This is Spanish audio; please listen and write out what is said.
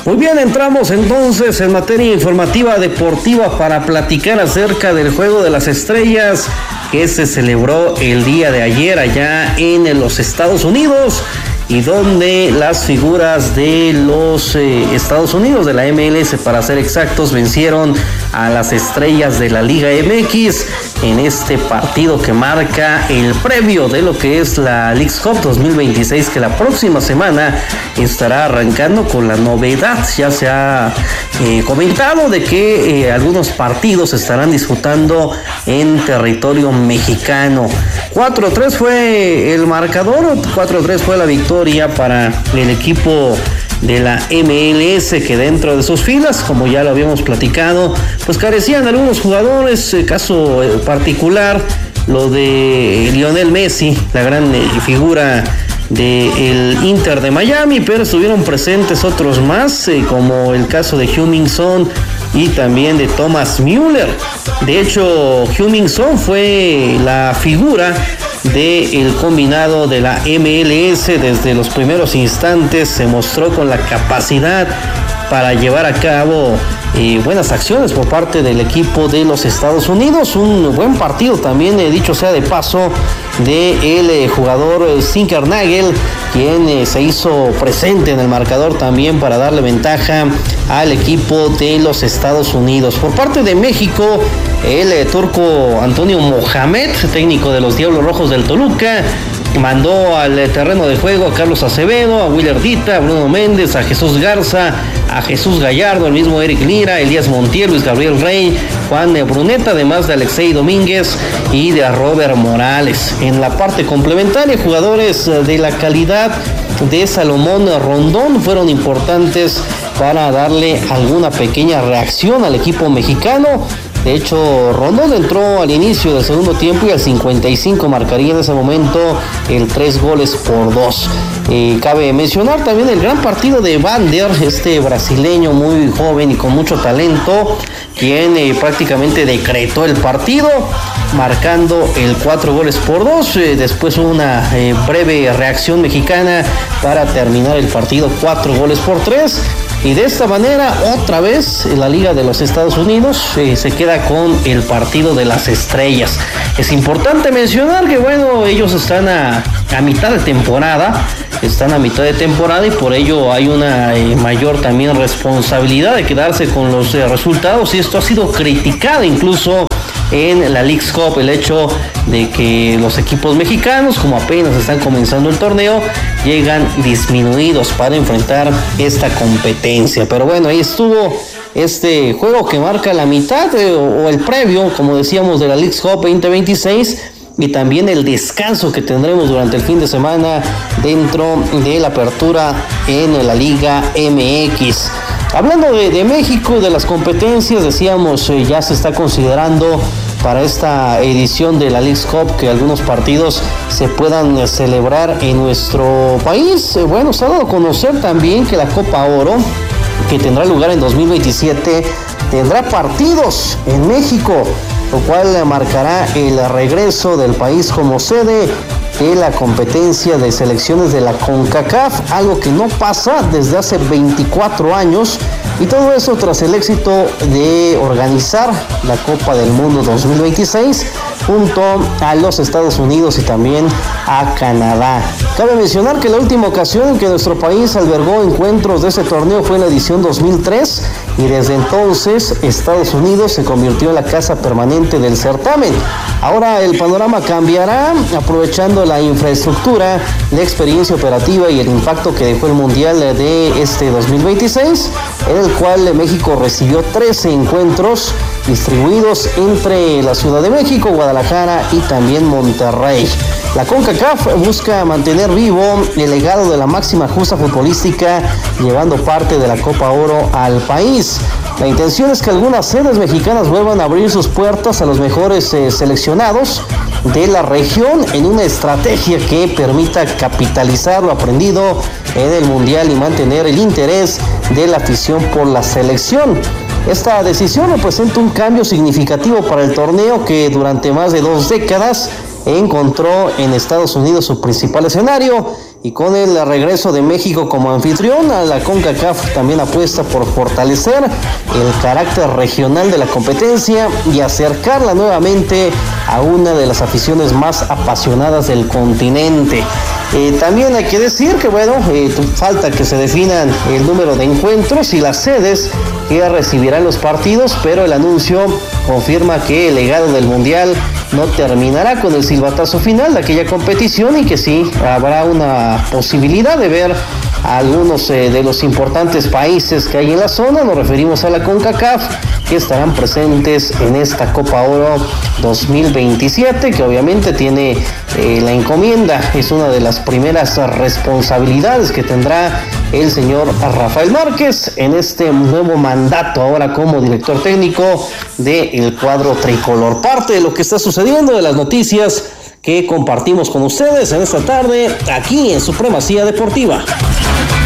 Muy bien, entramos entonces en materia informativa deportiva para platicar acerca del Juego de las Estrellas que se celebró el día de ayer allá en los Estados Unidos y donde las figuras de los Estados Unidos, de la MLS para ser exactos, vencieron a las Estrellas de la Liga MX en este partido que marca el previo de lo que es la Leagues Cup 2026, que la próxima semana estará arrancando con la novedad. Ya se ha comentado de que algunos partidos estarán disputando en territorio mexicano. 4-3 fue el marcador, 4-3 fue la victoria para el equipo de la MLS, que dentro de sus filas, como ya lo habíamos platicado, pues carecían algunos jugadores. Caso particular, lo de Lionel Messi, la gran figura del Inter de Miami, pero estuvieron presentes otros más, como el caso de Heung-min Son y también de Thomas Müller. De hecho, Heung-min Son fue la figura del combinado de la MLS. Desde los primeros instantes se mostró con la capacidad para llevar a cabo buenas acciones por parte del equipo de los Estados Unidos. Un buen partido también, dicho sea de paso, del jugador Zinkernagel, quien se hizo presente en el marcador también para darle ventaja al equipo de los Estados Unidos. Por parte de México, el turco Antonio Mohamed, técnico de los Diablos Rojos del Toluca, mandó al terreno de juego a Carlos Acevedo, a Willer Dita, a Bruno Méndez, a Jesús Garza, a Jesús Gallardo, el mismo Eric Lira, Elías Montiel, Luis Gabriel Rey, Juan Bruneta, además de Alexei Domínguez y de Robert Morales. En la parte complementaria, jugadores de la calidad de Salomón Rondón fueron importantes para darle alguna pequeña reacción al equipo mexicano. De hecho, Rondón entró al inicio del segundo tiempo y al 55 marcaría en ese momento el 3-2. Cabe mencionar también el gran partido de Vander, este brasileño muy joven y con mucho talento, quien prácticamente decretó el partido, marcando el 4-2. Después una breve reacción mexicana para terminar el partido 4-3. Y de esta manera, otra vez, la Liga de los Estados Unidos se queda con el partido de las estrellas. Es importante mencionar que, bueno, ellos están a mitad de temporada. Y por ello hay una mayor también responsabilidad de quedarse con los resultados. Y esto ha sido criticado incluso en la Leagues Cup, el hecho de que los equipos mexicanos, como apenas están comenzando el torneo, llegan disminuidos para enfrentar esta competencia. Pero bueno, ahí estuvo este juego que marca la mitad o el previo, como decíamos, de la Leagues Cup 2026, y también el descanso que tendremos durante el fin de semana dentro de la apertura en la Liga MX. Hablando de México, de las competencias, decíamos, ya se está considerando para esta edición de la Leagues Cup que algunos partidos se puedan celebrar en nuestro país. Bueno, se ha dado a conocer también que la Copa Oro, que tendrá lugar en 2027, tendrá partidos en México, lo cual marcará el regreso del país como sede de la competencia de selecciones de la CONCACAF, algo que no pasa desde hace 24 años, y todo eso tras el éxito de organizar la Copa del Mundo 2026 junto a los Estados Unidos y también a Canadá. Cabe mencionar que la última ocasión en que nuestro país albergó encuentros de este torneo fue en la edición 2003, y desde entonces Estados Unidos se convirtió en la casa permanente del certamen. Ahora el panorama cambiará, aprovechando la infraestructura, la experiencia operativa y el impacto que dejó el Mundial de este 2026, en el cual México recibió 13 encuentros distribuidos entre la Ciudad de México, Guadalajara y también Monterrey. La CONCACAF busca mantener vivo el legado de la máxima justa futbolística, llevando parte de la Copa Oro al país. La intención es que algunas sedes mexicanas vuelvan a abrir sus puertas a los mejores seleccionados de la región, en una estrategia que permita capitalizar lo aprendido en el Mundial y mantener el interés de la afición por la selección. Esta decisión representa un cambio significativo para el torneo, que durante más de 2 décadas encontró en Estados Unidos su principal escenario, y con el regreso de México como anfitrión, la CONCACAF también apuesta por fortalecer el carácter regional de la competencia y acercarla nuevamente a una de las aficiones más apasionadas del continente. También hay que decir que falta que se definan el número de encuentros y las sedes que recibirán los partidos, pero el anuncio confirma que el legado del Mundial no terminará con el silbatazo final de aquella competición y que sí habrá una posibilidad de ver a algunos de los importantes países que hay en la zona. Nos referimos a la CONCACAF, que estarán presentes en esta Copa Oro 2027, que obviamente tiene la encomienda, es una de las primeras responsabilidades que tendrá el señor Rafael Márquez en este nuevo mandato ahora como director técnico del cuadro tricolor. Parte de lo que está sucediendo, de las noticias que compartimos con ustedes en esta tarde aquí en Supremacía Deportiva.